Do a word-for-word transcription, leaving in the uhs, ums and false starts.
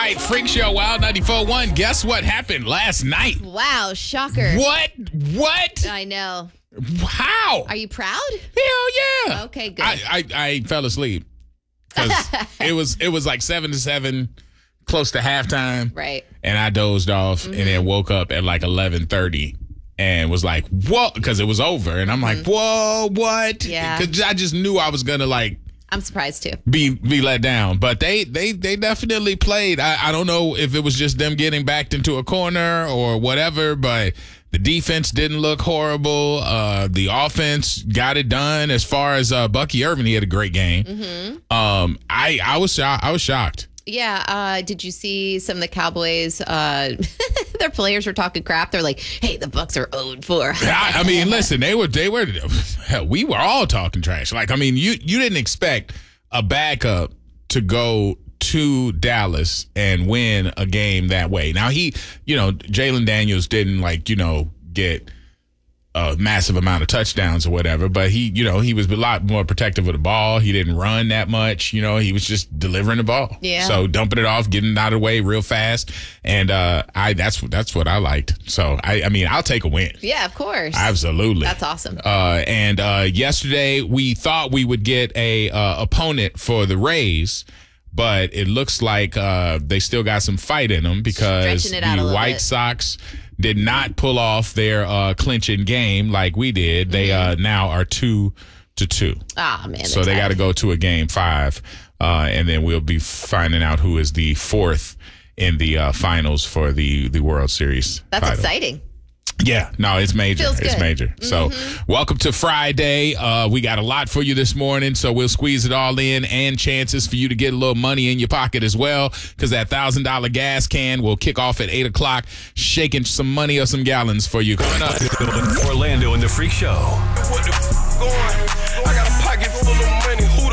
right, Freak Show Wild ninety-four point one. Guess what happened last night? Wow, shocker. What? What? I know. How? Are you proud? Hell yeah. Okay, good. I, I, I fell asleep because it was it was like seven to seven, close to halftime. Right. And I dozed off mm-hmm. and then woke up at like eleven thirty and was like, whoa, because it was over. And I'm like, mm-hmm. whoa, what? Yeah. Because I just knew I was going to like. I'm surprised too. Be be let down, but they they they definitely played. I, I don't know if it was just them getting backed into a corner or whatever, but the defense didn't look horrible. Uh, the offense got it done. As far as uh, Bucky Irvin, he had a great game. Mm-hmm. Um, I I was shocked. I was shocked. Yeah. Uh, did you see some of the Cowboys? Uh, their players were talking crap. They're like, "Hey, the Bucks are oh and four." I, I mean, listen, they were they were hell, we were all talking trash. Like, I mean, you you didn't expect a backup to go to Dallas and win a game that way. Now he, you know, Jalen Daniels didn't like, you know, get a massive amount of touchdowns or whatever, but he, you know, he was a lot more protective of the ball. He didn't run that much. You know, he was just delivering the ball. Yeah. So dumping it off, getting it out of the way real fast. And uh, I that's that's what I liked. So, I, I mean, I'll take a win. Yeah, of course. Absolutely. That's awesome. Uh, and uh, yesterday we thought we would get a uh, opponent for the Rays, but it looks like uh, they still got some fight in them because Stretching it out a the little White bit. Sox did not pull off their uh, clinching game like we did. They uh, now are two to two. Ah, man. So they got to go to a game five, uh, and then we'll be finding out who is the fourth in the uh, finals for the, the World Series. That's title. exciting. Yeah, no, it's major. Feels It's good. major. Mm-hmm. So welcome to Friday. Uh, we got a lot for you this morning, so we'll squeeze it all in and chances for you to get a little money in your pocket as well, because that one thousand dollars gas can will kick off at eight o'clock, shaking some money or some gallons for you. Coming up. Orlando and the Freak Show. What the f- going? I got a pocket full of money. Who